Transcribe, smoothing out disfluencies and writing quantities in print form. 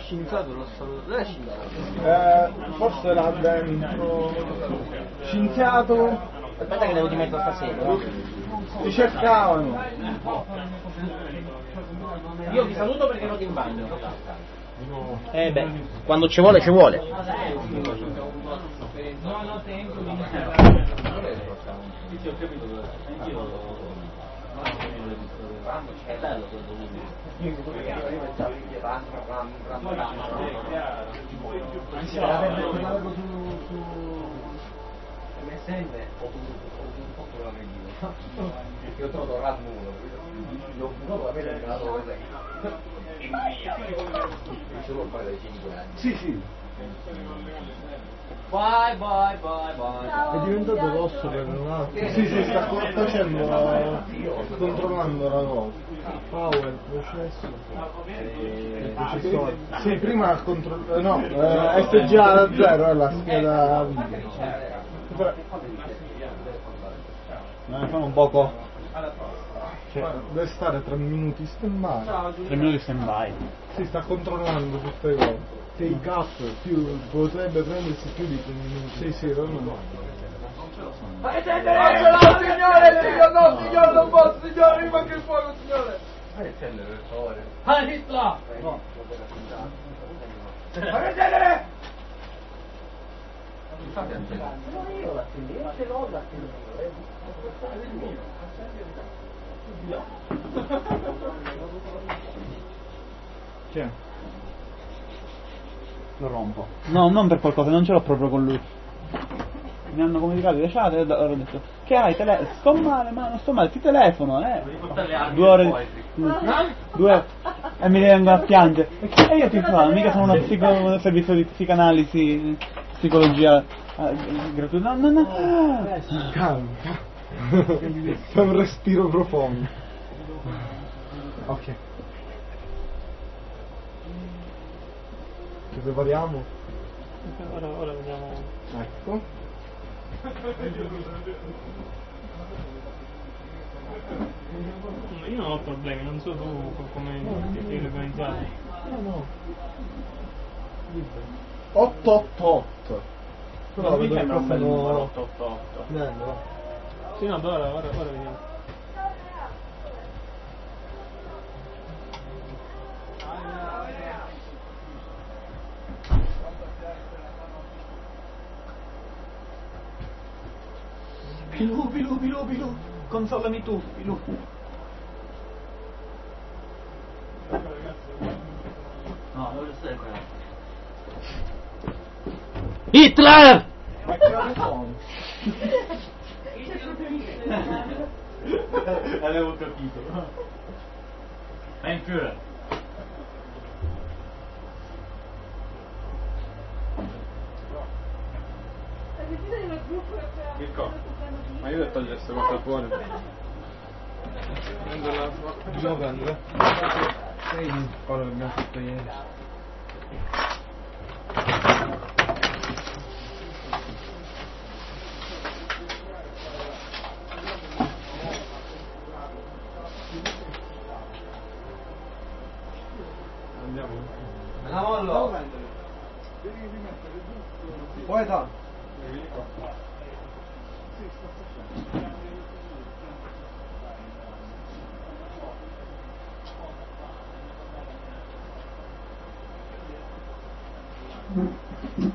scienziato lo saluto. Dove è scienziato? Forse là dentro. Scienziato. Aspetta che devo di mezzo stasera. Ti cercavano. Io vi saluto perché vado in bagno. Beh, quando ci vuole ci vuole. È bello MSN io ho trovato Radmulo, l'ho bucato la pelle e me la trovo lei. Ce l'ho fare dai 5 anni. Sì. Bye. È diventato rosso per un attimo. Sì, sta facendo. Controllando la cosa. Power, processo. Sì, prima ha controllato. No, SGA 0 è la scheda video. Sono un poco. Deve stare 3 minuti stand by. 3 minuti stand by. Si sta controllando tutte le cose. Take up potrebbe prendersi più di 3 minuti. Sì, no. Signore, non posso, signore, rimanga il fuoco, signore. Fai accendere, per favore. Hitler! No. Fai accendere! Fate accendere. Io l'accendino, ce l'ho l'accendino. C'è. Lo rompo. No, non per qualcosa, non ce l'ho proprio con lui. Mi hanno comunicato le chat e ho detto che hai sto male, ma non sto male, ti telefono, 2 ore. 2 e mi vengono a piangere. E io ti fa, mica sono un servizio di psicanalisi, psicologia gratuita. No. Calma. Fai un respiro profondo. Ok. Ci prepariamo? Ora vediamo. Ecco. Io non ho problemi, non so tu come ti sei organizzato. No. 888. Però vedo che qua fanno 888. Sì, no, ora vediamo. Pilù, consolami tu, Pilù. No, voglio stare qua. Hitler! Avevo capito. Ein Führer. Ma io devo togliere questa cosa fuori. Bisogna prendere. Quello che abbiamo fatto ieri. Andiamo. La mollo. Poi da.